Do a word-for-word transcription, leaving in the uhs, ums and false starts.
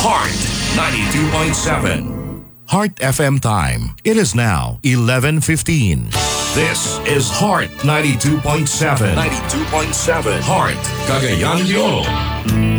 Heart ninety-two point seven. Heart F M time. It is now eleven fifteen. This is Heart ninety-two point seven. ninety-two point seven. Heart, Cagayan de Oro.